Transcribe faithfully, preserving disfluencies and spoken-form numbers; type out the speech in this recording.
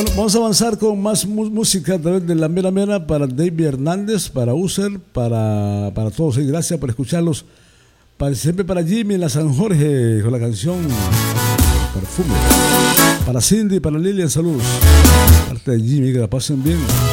Bueno, vamos a avanzar con más mu- música a través de la Mera Mera para David Hernández, para User, para, para todos. Y gracias por escucharlos. Para, siempre para Jimmy en la San Jorge con la canción Perfume. Para Cindy, para Lilian, saludos. Parte de Jimmy, que la pasen bien.